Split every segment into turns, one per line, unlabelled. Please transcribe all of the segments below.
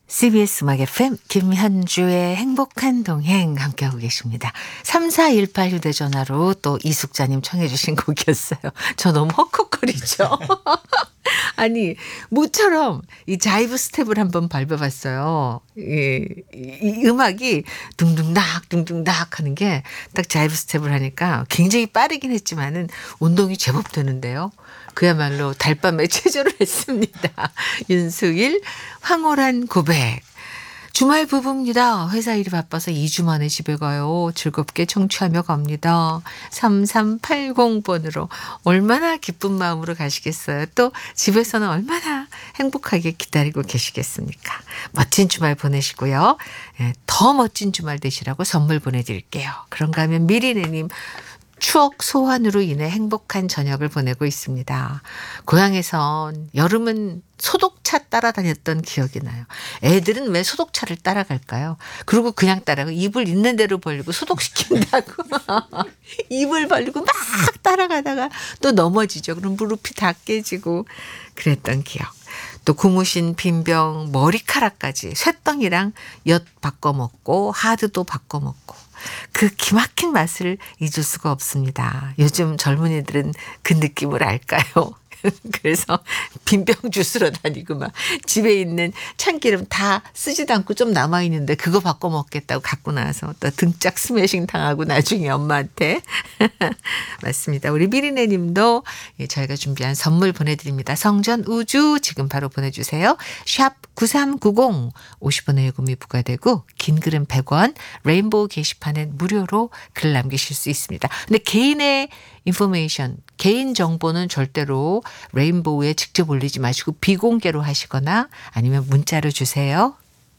CBS 음악 FM 김현주의 행복한 동행 함께하고 계십니다. 3418 휴대전화로 또 이숙자님 청해 주신 곡이었어요. 저 너무 헉헉거리죠. 아니 모처럼 이 자이브 스텝을 한번 밟아봤어요. 이 음악이 둥둥닥 둥둥닥 하는 게 딱 자이브 스텝을 하니까 굉장히 빠르긴 했지만은 운동이 제법 되는데요. 그야말로 달밤에 체조를 했습니다. 윤수일 황홀한 고백. 주말 부부입니다. 회사 일이 바빠서 2주 만에 집에 가요. 즐겁게 청취하며 갑니다. 3380번으로 얼마나 기쁜 마음으로 가시겠어요. 또 집에서는 얼마나 행복하게 기다리고 계시겠습니까. 멋진 주말 보내시고요. 더 멋진 주말 되시라고 선물 보내드릴게요. 그런가 하면 미리네님 추억 소환으로 인해 행복한 저녁을 보내고 있습니다. 고향에선 여름은 소독차 따라다녔던 기억이 나요. 애들은 왜 소독차를 따라갈까요? 그리고 그냥 따라가 입을 있는 대로 벌리고 소독시킨다고 입을 벌리고 막 따라가다가 또 넘어지죠. 그럼 무릎이 다 깨지고 그랬던 기억. 또 고무신, 빈병, 머리카락까지 쇳덩이랑 엿 바꿔 먹고 하드도 바꿔 먹고 그 기막힌 맛을 잊을 수가 없습니다. 요즘 젊은이들은 그 느낌을 알까요? 그래서 빈병 주스러 다니고 막 집에 있는 참기름 다 쓰지도 않고 좀 남아있는데 그거 바꿔 먹겠다고 갖고 나서 또 등짝 스매싱 당하고 나중에 엄마한테. 맞습니다. 우리 미리네 님도 저희가 준비한 선물 보내드립니다. 성전 우주 지금 바로 보내주세요. 샵 9390 50원의 요금이 부과되고 긴 글은 100원 레인보우 게시판엔 무료로 글 남기실 수 있습니다. 근데 개인의 인포메이션 개인 정보는 절대로 레인보우에 직접 올리지 마시고 비공개로 하시거나 아니면 문자로 주세요.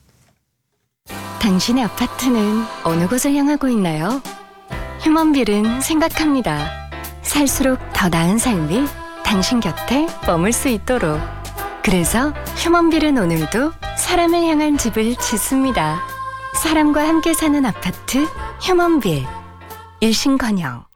당신의 아파트는 어느 곳을 향하고 있나요? 휴먼빌은 생각합니다. 살수록 더 나은 삶이 당신 곁에 머물 수 있도록. 그래서 휴먼빌은 오늘도 사람을 향한 집을 짓습니다. 사람과 함께 사는 아파트 휴먼빌. 일신건영.